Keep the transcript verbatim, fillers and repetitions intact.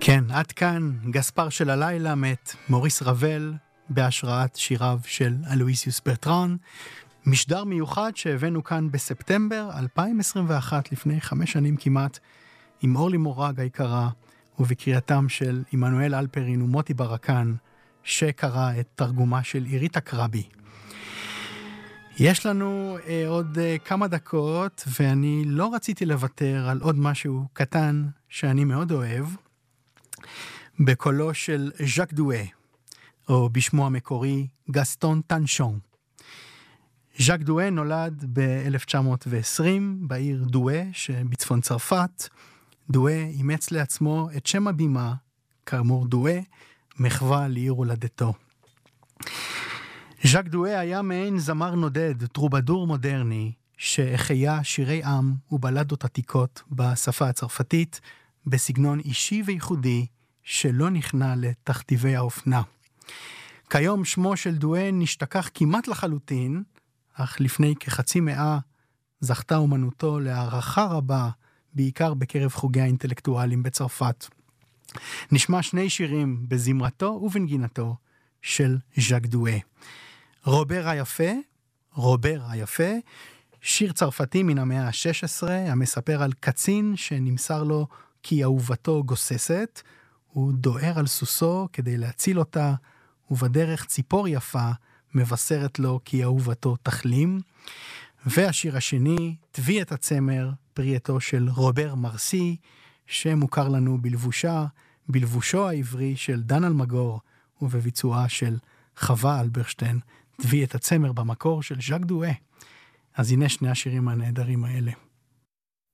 כן, עד כאן גספר של הלילה מת מוריס רבל בהשראת שיריו של אלויסיוס ברטרן, משדר מיוחד שהבאנו כאן בספטמבר אלפיים עשרים ואחת, לפני חמש שנים כמעט, עם אורלי מורג היקרה ובקריאתם של עמנואל אלפרין ומוטי ברקן, שקרא את תרגומה של עירית אקרבי. יש לנו אה, עוד אה, כמה דקות, ואני לא רציתי לוותר על עוד משהו קטן שאני מאוד אוהב, בקולו של ז'אק דואה, או בשמו המקורי גסטון טנשון. ז'אק דואה נולד ב-אלף תשע מאות ועשרים בעיר דואה שבצפון צרפת. דואה אימץ לעצמו את שם הבימה, כאמור דואה, מחווה לעיר הולדתו. ז'אק דואה היה מעין זמר נודד, טרובדור מודרני, שהחיה שירי עם ובלדות עתיקות בשפה הצרפתית, בסגנון אישי וייחודי, שלא נכנע לתכתיבי האופנה. כיום שמו של דואה נשתכח כמעט לחלוטין, אך לפני כחצי מאה זכתה אומנותו להערכה רבה, בעיקר בקרב חוגי האינטלקטואלים בצרפת. נשמע שני שירים בזמרתו ובנגינתו של ז'אק דואה. רובר היפה, רובר היפה, שיר צרפתי מן המאה ה-שש עשרה, המספר על קצין שנמסר לו כי אהובתו גוססת, הוא דוהר על סוסו כדי להציל אותה, ובדרך ציפור יפה מבשרת לו כי אהובתו תחלים. והשיר השני, תביא את הצמר, פרי של רובר מרסי, שמוכר לנו בלבושה, בלבושו העברי של דן אלמגור, ובביצועה של חווה אלברשטיין, תביא את הצמר במקור של ז'אק דואה. אז הנה שני השירים הנהדרים האלה.